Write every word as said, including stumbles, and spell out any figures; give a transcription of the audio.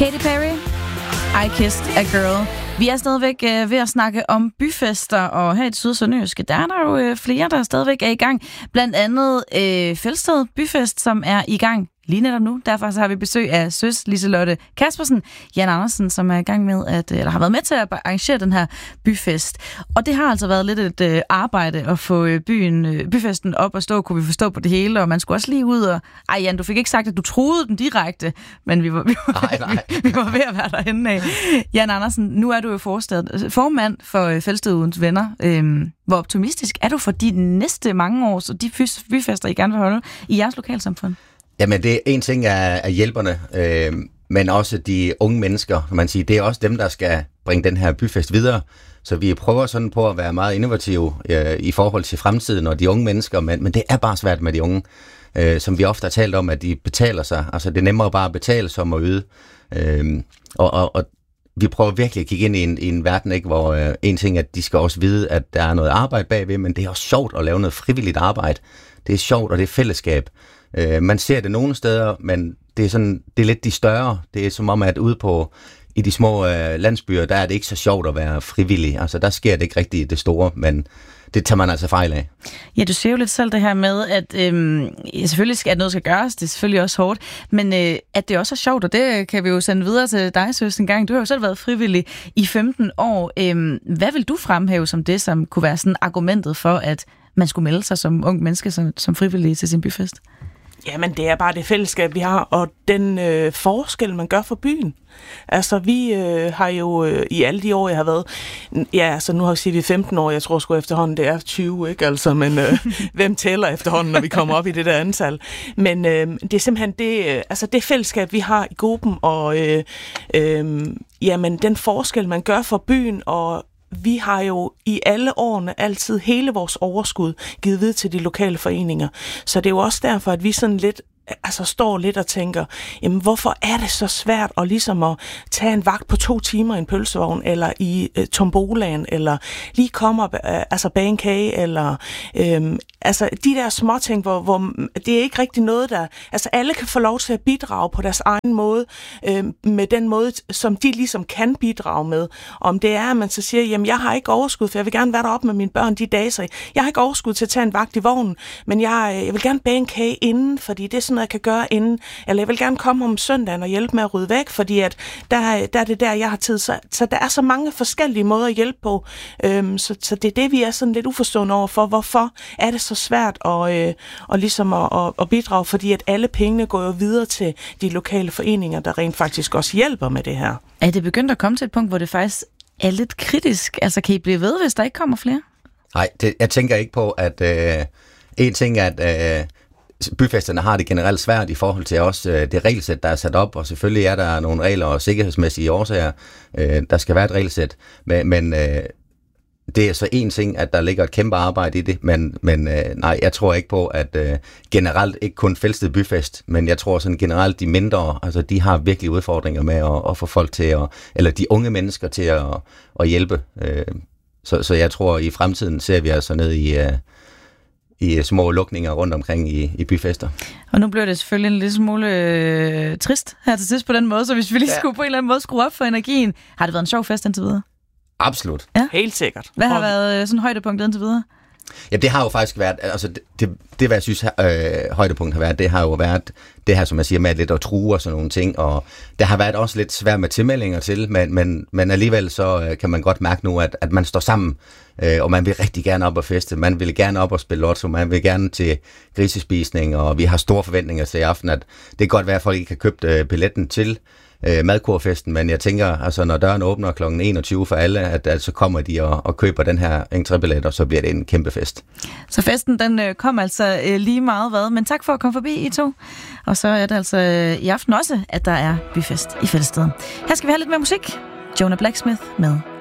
Katy Perry, I Kissed a Girl. Vi er stadigvæk øh, ved at snakke om byfester, og her i det syd- og sønderjyske, der er der jo øh, flere, der stadigvæk er i gang. Blandt andet øh, Felsted Byfest, som er i gang lige netop nu. Derfor så har vi besøg af søs Liselotte Kaspersen, Jan Andersen, som er i gang med at, eller har været med til at arrangere den her byfest. Og det har altså været lidt et øh, arbejde at få øh, byen, øh, byfesten op og stå, kunne vi forstå på det hele, og man skulle også lige ud og... Ej Jan, du fik ikke sagt, at du troede den direkte, men vi var, vi var, nej, nej. Vi, vi var ved at være derhenne af. Jan Andersen, nu er du jo forstad, formand for øh, Felsted Venner. Øhm, hvor optimistisk er du for de næste mange år, så de byfester, I gerne vil holde i jeres lokalsamfund? Jamen, det er en ting af, af hjælperne, øh, men også de unge mennesker, kan man sige. Det er også dem, der skal bringe den her byfest videre. Så vi prøver sådan på at være meget innovative øh, i forhold til fremtiden og de unge mennesker, men, men det er bare svært med de unge, øh, som vi ofte har talt om, at de betaler sig. Altså, det er nemmere bare at betale som at yde. Øh, og, og, og vi prøver virkelig at kigge ind i en, i en verden, ikke, hvor øh, en ting er, at de skal også vide, at der er noget arbejde bagved, men det er også sjovt at lave noget frivilligt arbejde. Det er sjovt, og det er fællesskab. Øh, man ser det nogle steder, men det er, sådan, det er lidt de større. Det er som om, at ude på i de små øh, landsbyer, der er det ikke så sjovt at være frivillig. Altså, der sker det ikke rigtig det store, men det tager man altså fejl af. Ja, du siger jo lidt selv det her med, at øhm, selvfølgelig skal, at noget skal gøres, det er selvfølgelig også hårdt, men øh, at det også er sjovt, og det kan vi jo sende videre til dig, Søs, en gang. Du har jo selv været frivillig i femten år. Øhm, hvad vil du fremhæve som det, som kunne være sådan argumentet for, at man skulle melde sig som ung menneske som, som frivillig til sin byfest? Jamen, det er bare det fællesskab, vi har, og den øh, forskel, man gør for byen. Altså, vi øh, har jo øh, i alle de år, jeg har været... Ja, altså, nu har vi sagt, vi femten år, jeg tror sgu efterhånden, det er tyve, ikke? Altså, men øh, hvem tæller efterhånden, når vi kommer op i det der antal? Men øh, det er simpelthen det, øh, altså, det fællesskab, vi har i gruppen, og øh, øh, jamen, den forskel, man gør for byen, og vi har jo i alle årene altid hele vores overskud givet videre til de lokale foreninger. Så det er jo også derfor, at vi sådan lidt altså står lidt og tænker, jamen hvorfor er det så svært at ligesom at tage en vagt på to timer i en pølsevogn, eller i uh, tombolaen, eller lige komme op, uh, altså bage en kage, eller um, altså de der små ting, hvor, hvor det er ikke rigtig noget, der, altså alle kan få lov til at bidrage på deres egen måde, uh, med den måde, som de ligesom kan bidrage med. Om det er, at man så siger, jamen jeg har ikke overskud, for jeg vil gerne være deroppe med mine børn de dage, så jeg har ikke overskud til at tage en vagt i vognen, men jeg, jeg vil gerne bage en kage inden, fordi det er sådan noget, jeg kan gøre inden, eller jeg vil gerne komme om søndagen og hjælpe med at rydde væk, fordi at der, der er det der, jeg har tid. Så, så der er så mange forskellige måder at hjælpe på, øhm, så, så det er det, vi er sådan lidt uforstående over for. Hvorfor er det så svært at, øh, og ligesom at, at, at bidrage, fordi at alle pengene går jo videre til de lokale foreninger, der rent faktisk også hjælper med det her. Er det begyndt at komme til et punkt, hvor det faktisk er lidt kritisk? Altså, kan I blive ved, hvis der ikke kommer flere? Nej, det, jeg tænker ikke på, at øh, en ting er, at øh, byfesterne har det generelt svært i forhold til også øh, det regelsæt, der er sat op, og selvfølgelig er der nogle regler og sikkerhedsmæssige årsager, øh, der skal være et regelsæt, men, men øh, det er så en ting, at der ligger et kæmpe arbejde i det, men, men øh, nej, jeg tror ikke på, at øh, generelt ikke kun Felsted Byfest, men jeg tror sådan generelt de mindre, altså de har virkelig udfordringer med at, at få folk til at, eller de unge mennesker til at, at hjælpe. Øh, så, så jeg tror, i fremtiden ser vi altså ned i... Øh, i små lukninger rundt omkring i, i byfester. Og nu bliver det selvfølgelig en lille smule øh, trist her til sidst på den måde, så hvis vi lige ja. skulle på en eller anden måde skrue op for energien, har det været en sjov fest indtil videre? Absolut. Ja. Helt sikkert. Hvad har været sådan højdepunktet indtil videre? Ja, det har jo faktisk været, altså det, det, det hvad jeg synes øh, højdepunkt har været, det har jo været det her, som jeg siger, med lidt at true og sådan nogle ting, og der har været også lidt svært med tilmeldinger til, men, men, men alligevel så øh, kan man godt mærke nu, at, at man står sammen, øh, og man vil rigtig gerne op og feste, man vil gerne op og spille lotto, man vil gerne til grisespisning, og vi har store forventninger til i aften, at det kan godt være, at folk ikke har købt øh, billetten til øh, madkurfesten, men jeg tænker, altså når døren åbner klokken enogtyve for alle, at, at så kommer de og, og køber den her entrébillet, og så bliver det en kæmpe fest. Så festen, den øh, kom altså øh, lige meget hvad, men tak for at komme forbi, I to. Og så er det altså øh, i aften også, at der er byfest i Felsted. Her skal vi have lidt mere musik. Jonah Blacksmith med